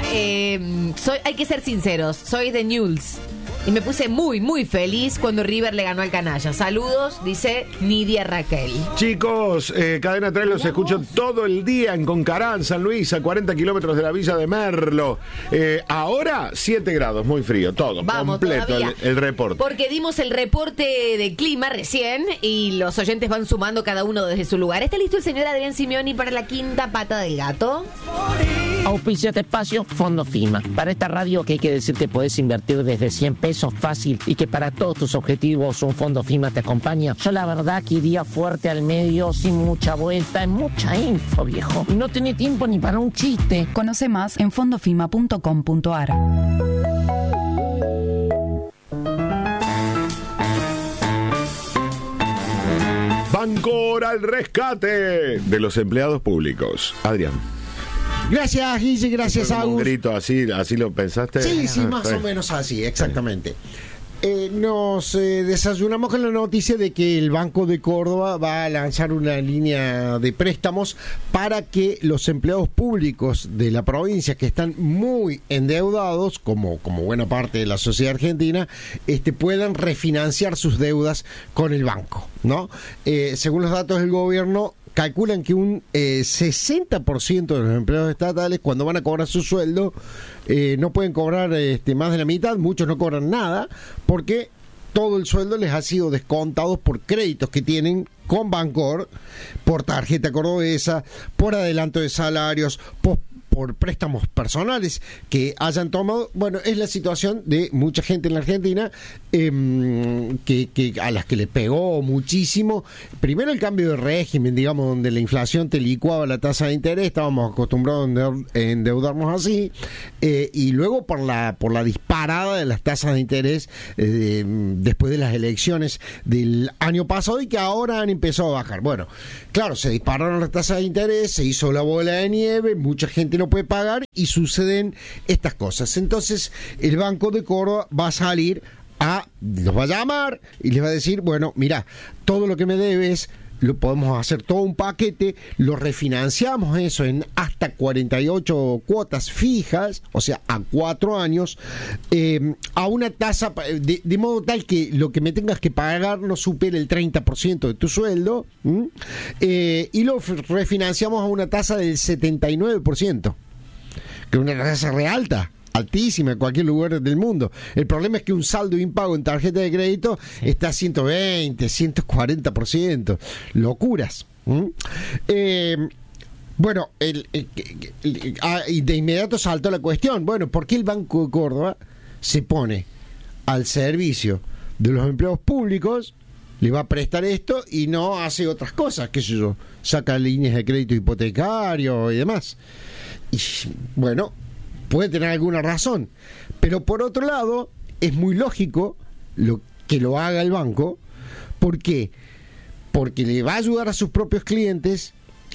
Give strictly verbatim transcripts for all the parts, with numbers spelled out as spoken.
eh, soy, hay que ser sinceros, soy de Newell's. Y me puse muy, muy feliz cuando River le ganó al Canalla. Saludos, dice Nidia Raquel. Chicos, eh, Cadena tres los escucho todo el día en Concarán, San Luis, a cuarenta kilómetros de la Villa de Merlo. Eh, ahora, siete grados, muy frío, todo, Vamos, completo el, el reporte. Porque dimos el reporte de clima recién y los oyentes van sumando cada uno desde su lugar. ¿Está listo el señor Adrián Simeoni para la quinta pata del gato? Auspicia este espacio Fondo FIMA. Para esta radio que hay que decir que podés invertir desde cien pesos fácil y que para todos tus objetivos un Fondo FIMA te acompaña. Yo la verdad que iría fuerte al medio, sin mucha vuelta, en mucha info, viejo. Y no tenés tiempo ni para un chiste. Conoce más en fondofima punto com punto a r. Bancor al rescate de los empleados públicos. Adrián. Gracias, Guille, gracias, Agus. Un Agus. grito así, así lo pensaste. Sí, sí, Ah, más sí. o menos así, exactamente. Eh, nos eh, desayunamos con la noticia de que el Banco de Córdoba va a lanzar una línea de préstamos para que los empleados públicos de la provincia que están muy endeudados, como, como buena parte de la sociedad argentina, este, puedan refinanciar sus deudas con el banco, ¿no? Eh, según los datos del gobierno, calculan que un eh, sesenta por ciento de los empleados estatales, cuando van a cobrar su sueldo, eh, no pueden cobrar este, más de la mitad, muchos no cobran nada, porque todo el sueldo les ha sido descontado por créditos que tienen con Bancor, por tarjeta cordobesa, por adelanto de salarios, por, por préstamos personales que hayan tomado. Bueno, es la situación de mucha gente en la Argentina eh, que, que a las que le pegó muchísimo. Primero el cambio de régimen, digamos, donde la inflación te licuaba la tasa de interés, estábamos acostumbrados a endeudarnos así, eh, y luego por la por la disparada de las tasas de interés eh, después de las elecciones del año pasado y que ahora han empezado a bajar. Bueno, claro, se dispararon las tasas de interés, se hizo la bola de nieve, mucha gente no puede pagar y suceden estas cosas. Entonces el Banco de Córdoba va a salir a, los va a llamar y les va a decir, bueno, mira, todo lo que me debes lo podemos hacer todo un paquete, lo refinanciamos eso en hasta cuarenta y ocho cuotas fijas, o sea, a cuatro años, eh, a una tasa, de, de modo tal que lo que me tengas que pagar no supere el treinta por ciento de tu sueldo, eh, y lo refinanciamos a una tasa del setenta y nueve por ciento, que es una tasa re alta, altísima en cualquier lugar del mundo. El problema es que un saldo impago en tarjeta de crédito está a ciento veinte, ciento cuarenta por ciento. Locuras. ¿Mm? Eh, bueno, el, el, el, el, ah, y de inmediato saltó la cuestión. Bueno, ¿por qué el Banco de Córdoba se pone al servicio de los empleados públicos, le va a prestar esto y no hace otras cosas? ¿Qué sé yo? Saca líneas de crédito hipotecario y demás. Y bueno, puede tener alguna razón, pero por otro lado es muy lógico lo que lo haga el banco. ¿Por qué? Porque le va a ayudar a sus propios clientes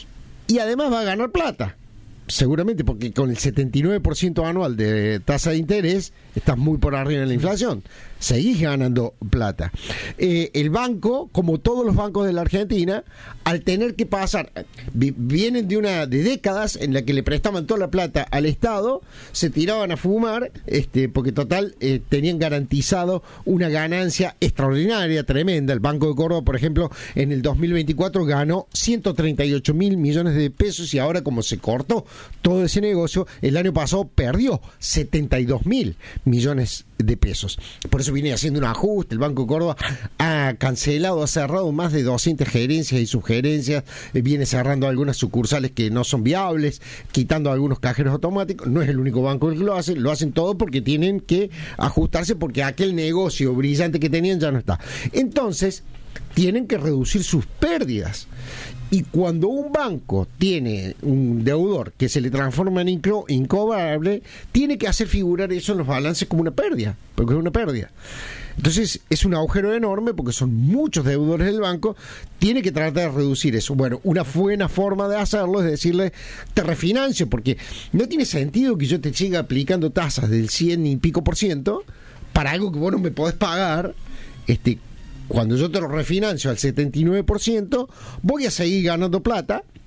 y además va a ganar plata, seguramente, porque con el setenta y nueve por ciento anual de tasa de interés estás muy por arriba de la inflación, seguís ganando plata. Eh, el banco, como todos los bancos de la Argentina, al tener que pasar, vi, vienen de una de décadas en la que le prestaban toda la plata al Estado, se tiraban a fumar, este, porque total eh, tenían garantizado una ganancia extraordinaria, tremenda. El Banco de Córdoba, por ejemplo, en el dos mil veinticuatro ganó ciento treinta y ocho mil millones de pesos y ahora, como se cortó todo ese negocio, el año pasado perdió setenta y dos mil millones de pesos. Por eso viene haciendo un ajuste. El Banco de Córdoba ha cancelado, ha cerrado más de doscientas gerencias y subgerencias, viene cerrando algunas sucursales que no son viables, quitando algunos cajeros automáticos. No es el único banco que lo hace, lo hacen todo porque tienen que ajustarse, porque aquel negocio brillante que tenían ya no está. Entonces tienen que reducir sus pérdidas. Y cuando un banco tiene un deudor que se le transforma en inco- incobrable, tiene que hacer figurar eso en los balances como una pérdida, porque es una pérdida. Entonces es un agujero enorme porque son muchos deudores del banco, tiene que tratar de reducir eso. Bueno, una buena forma de hacerlo es decirle, te refinancio, porque no tiene sentido que yo te siga aplicando tasas del cien y pico por ciento para algo que vos no me podés pagar. Este cuando yo te lo refinancio al setenta y nueve por ciento, voy a seguir ganando plata,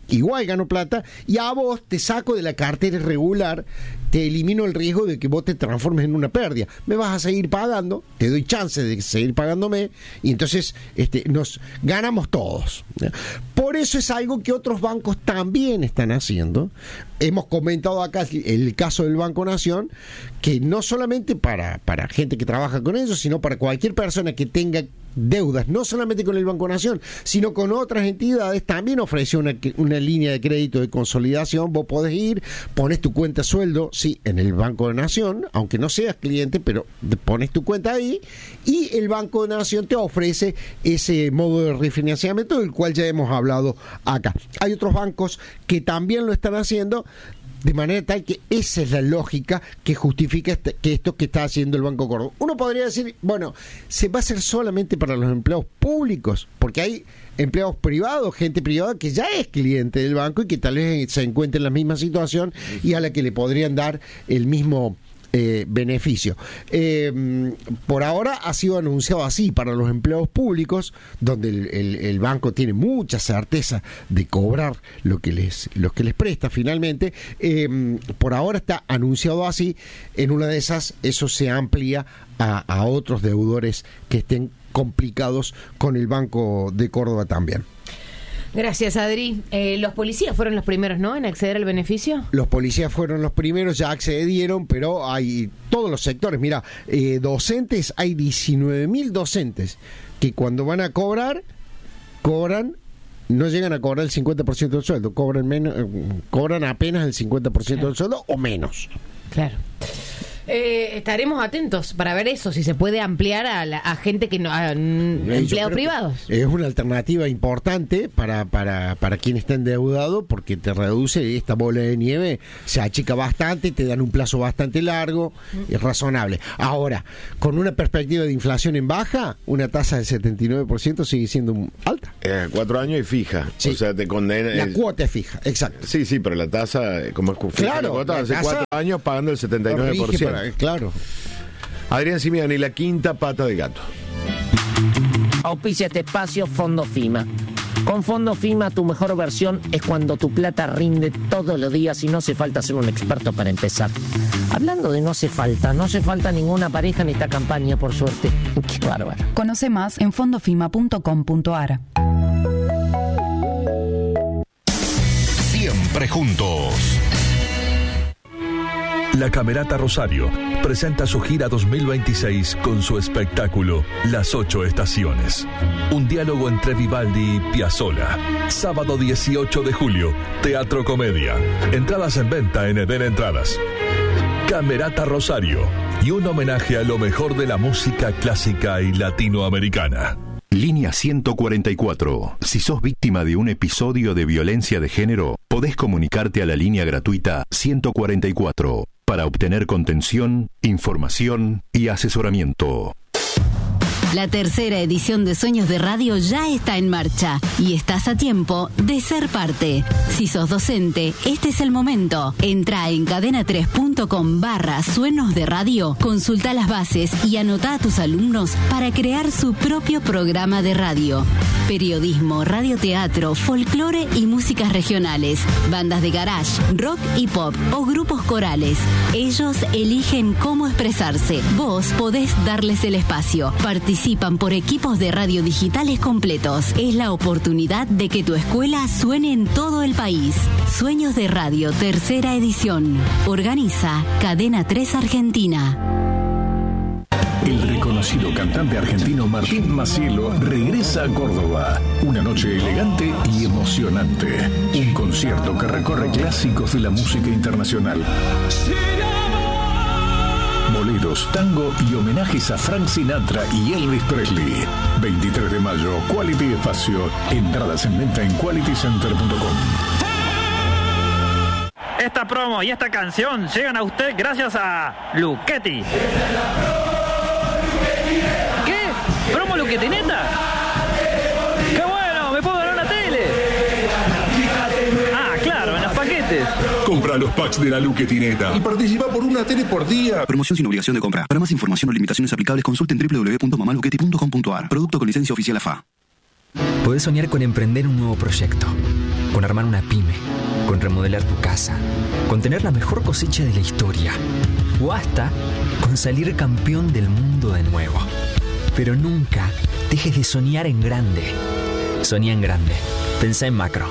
igual gano plata, y a vos te saco de la cartera irregular, te elimino el riesgo de que vos te transformes en una pérdida. Me vas a seguir pagando, te doy chance de seguir pagándome, y entonces este, nos ganamos todos. Por eso es algo que otros bancos también están haciendo. Hemos comentado acá el caso del Banco Nación, que no solamente para, para gente que trabaja con ellos, sino para cualquier persona que tenga deudas, no solamente con el Banco Nación, sino con otras entidades, también ofrece una, una línea de crédito de consolidación. Vos podés ir, pones tu cuenta sueldo, sí, en el Banco de Nación, aunque no seas cliente, pero pones tu cuenta ahí, y el Banco de Nación te ofrece ese modo de refinanciamiento del cual ya hemos hablado acá. Hay otros bancos que también lo están haciendo, de manera tal que esa es la lógica que justifica este, que esto que está haciendo el Banco Córdoba. Uno podría decir, bueno, ¿se va a hacer solamente para los empleados públicos? Porque hay empleados privados, gente privada que ya es cliente del banco y que tal vez se encuentre en la misma situación y a la que le podrían dar el mismo Eh, beneficio. Eh, por ahora ha sido anunciado así para los empleados públicos, donde el, el, el banco tiene mucha certeza de cobrar lo que les, lo que les presta finalmente. Eh, por ahora está anunciado así. En una de esas eso se amplía a, a otros deudores que estén complicados con el Banco de Córdoba también. Gracias, Adri. Eh, los policías fueron los primeros, ¿no?, en acceder al beneficio. Los policías fueron los primeros, ya accedieron, pero hay todos los sectores. Mira, eh, docentes, hay diecinueve mil docentes que cuando van a cobrar, cobran, no llegan a cobrar el cincuenta por ciento del sueldo, cobran menos, eh, cobran apenas el cincuenta por ciento claro. del sueldo o menos. Claro. Eh, estaremos atentos para ver eso, si se puede ampliar a, la, a gente que no, a mm, empleados privados. Es una alternativa importante para, para, para quien está endeudado, porque te reduce esta bola de nieve, se achica bastante, te dan un plazo bastante largo, mm. es razonable. Ahora, con una perspectiva de inflación en baja, una tasa del setenta y nueve por ciento sigue siendo alta. Eh, cuatro años y fija, sí. O sea, te condena. La el... cuota es fija, exacto. Sí, sí, pero la tasa, como es fija, claro, la cuota, la hace tasa cuatro años pagando el setenta y nueve por ciento. Para, claro. Adrián Simiani, la quinta pata de gato. Auspicia este espacio Fondo FIMA. Con Fondo FIMA tu mejor versión es cuando tu plata rinde todos los días y no hace falta ser un experto para empezar. Hablando de no hace falta, no hace falta ninguna pareja en esta campaña, por suerte. Qué bárbaro. Conoce más en fondofima punto com punto a r. Siempre juntos. La Camerata Rosario presenta su gira dos mil veintiséis con su espectáculo Las Ocho Estaciones. Un diálogo entre Vivaldi y Piazzolla. Sábado dieciocho de julio, Teatro Comedia. Entradas en venta en Eden Entradas. Camerata Rosario y un homenaje a lo mejor de la música clásica y latinoamericana. Línea ciento cuarenta y cuatro. Si sos víctima de un episodio de violencia de género, podés comunicarte a la línea gratuita ciento cuarenta y cuatro para obtener contención, información y asesoramiento. La tercera edición de Sueños de Radio ya está en marcha y estás a tiempo de ser parte. Si sos docente, este es el momento. Entra en cadena tres punto com barra Sueños de Radio, consulta las bases y anota a tus alumnos para crear su propio programa de radio. Periodismo, radioteatro, folclore y músicas regionales, bandas de garage, rock y pop o grupos corales. Ellos eligen cómo expresarse. Vos podés darles el espacio. Participan por equipos de radio digitales completos. Es la oportunidad de que tu escuela suene en todo el país. Sueños de Radio, tercera edición. Organiza Cadena tres Argentina. El reconocido cantante argentino Martín Macielo regresa a Córdoba. Una noche elegante y emocionante. Un concierto que recorre clásicos de la música internacional. Boleros, tango y homenajes a Frank Sinatra y Elvis Presley. veintitrés de mayo, Quality Espacio. Entradas en venta en quality center punto com. Esta promo y esta canción llegan a usted gracias a Luchetti. ¿Qué? ¿Promo Luchetti neta? ¡Qué bueno! ¡Me puedo ganar una tele! Ah, claro, en los paquetes. Compra los packs de la Luchetti neta y participa por una tele por día. Promoción sin obligación de compra. Para más información o limitaciones aplicables, consulten doble u doble u doble u punto mamaluchetti punto com punto a r. Producto con licencia oficial A F A. Podés soñar con emprender un nuevo proyecto, con armar una pyme, con remodelar tu casa, con tener la mejor cosecha de la historia, o hasta con salir campeón del mundo de nuevo. Pero nunca dejes de soñar en grande. Soñá en grande. Pensá en macro.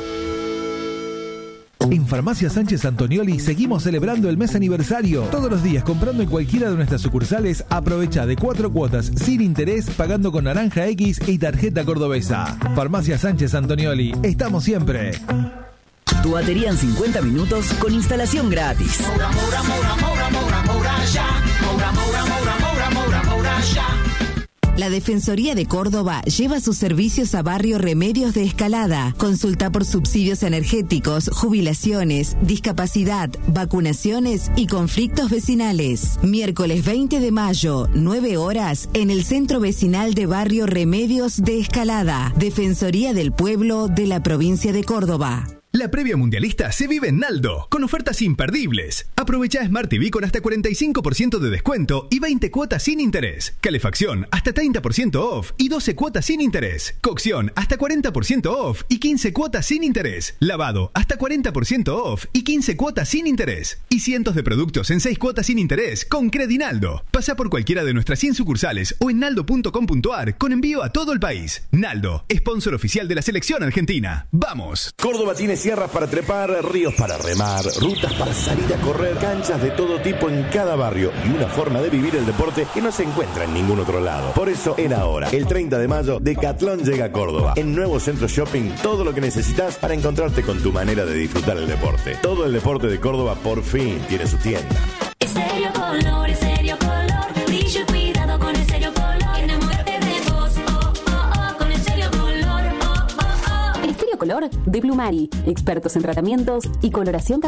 En Farmacia Sánchez Antonioli seguimos celebrando el mes aniversario. Todos los días comprando en cualquiera de nuestras sucursales, aprovecha de cuatro cuotas sin interés pagando con Naranja X y tarjeta cordobesa. Farmacia Sánchez Antonioli, estamos siempre. Tu batería en cincuenta minutos con instalación gratis. Moura, Moura, Moura, Moura, Moura, Moura, ya. Moura, Moura, Moura, Moura, Moura, Moura, ya. La Defensoría de Córdoba lleva sus servicios a Barrio Remedios de Escalada. Consulta por subsidios energéticos, jubilaciones, discapacidad, vacunaciones y conflictos vecinales. Miércoles veinte de mayo, nueve horas, en el Centro Vecinal de Barrio Remedios de Escalada. Defensoría del Pueblo de la Provincia de Córdoba. La previa mundialista se vive en Naldo, con ofertas imperdibles. Aprovecha Smart T V con hasta cuarenta y cinco por ciento de descuento y veinte cuotas sin interés. Calefacción hasta treinta por ciento off y doce cuotas sin interés. Cocción hasta cuarenta por ciento off y quince cuotas sin interés. Lavado hasta cuarenta por ciento off y quince cuotas sin interés. Y cientos de productos en seis cuotas sin interés con Credinaldo. Pasa por cualquiera de nuestras cien sucursales o en naldo punto com punto ar con envío a todo el país. Naldo, sponsor oficial de la selección argentina. ¡Vamos! Córdoba tiene sierras para trepar, ríos para remar, rutas para salir a correr, canchas de todo tipo en cada barrio y una forma de vivir el deporte que no se encuentra en ningún otro lado. Por eso era hora. El treinta de mayo, Decathlon llega a Córdoba. En Nuevo Centro Shopping, todo lo que necesitas para encontrarte con tu manera de disfrutar el deporte. Todo el deporte de Córdoba por fin tiene su tienda. Estéreo Color, Estéreo Color, brillo y cuidado con Estéreo Color. Enamórate de vos, oh, oh, oh, con Estéreo Color, oh, oh, oh. Estéreo Color de Plumari, expertos en tratamientos y coloración